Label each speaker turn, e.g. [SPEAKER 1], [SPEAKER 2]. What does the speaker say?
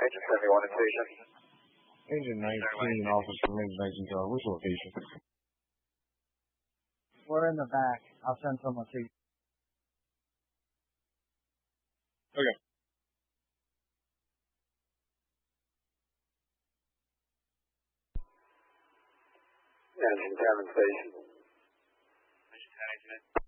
[SPEAKER 1] Agent 71 in station.
[SPEAKER 2] Agent 19, Officer Range 19, which location?
[SPEAKER 3] We're in the back. I'll send someone to you.
[SPEAKER 2] Okay.
[SPEAKER 1] Agent 10 in station.
[SPEAKER 4] Agent 10, Agent 10.